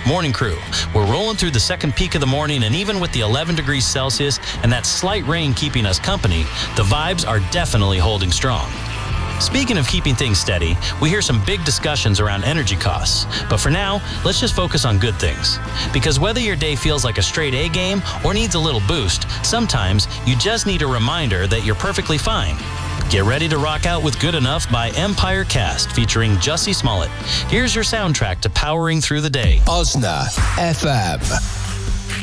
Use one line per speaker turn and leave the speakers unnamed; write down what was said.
Morning Crew. We're rolling through the second peak of the morning, and even with the 11 degrees Celsius and that slight rain keeping us company, the vibes are definitely holding strong. Speaking of keeping things steady, we hear some big discussions around energy costs. But for now, let's just focus on good things. Because whether your day feels like a straight A game or needs a little boost, sometimes you just need a reminder that you're perfectly fine. Get ready to rock out with Good Enough by Empire Cast featuring Jussie Smollett. Here's your soundtrack to powering through the day.
Osna FM.